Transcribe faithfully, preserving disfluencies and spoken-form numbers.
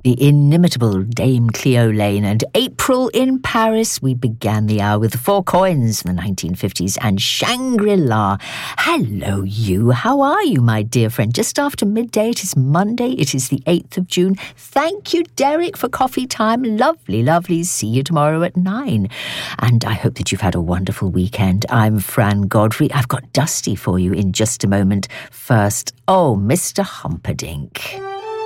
the inimitable Dame Cleo Lane and April in Paris. We began the hour with the Four Coins from the nineteen fifties and Shangri-La. Hello, you. How are you, my dear friend? Just after midday, it is Monday. It is the eighth of June. Thank you, Derek, for coffee time. Lovely, lovely. See you tomorrow at nine. And I hope that you've had a wonderful weekend. I'm Fran Godfrey. I've got Dusty for you in just a moment. First, oh, Mister Humperdinck.